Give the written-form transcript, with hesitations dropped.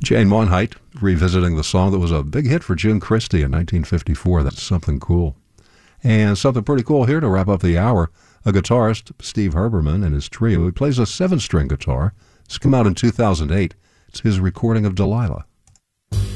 Jane Monheit revisiting the song that was a big hit for June Christy in 1954. That's something cool. And something pretty cool here to wrap up the hour. A guitarist, Steve Herbermann, and his trio, he plays a 7-string guitar. It's come out in 2008. It's his recording of Delilah.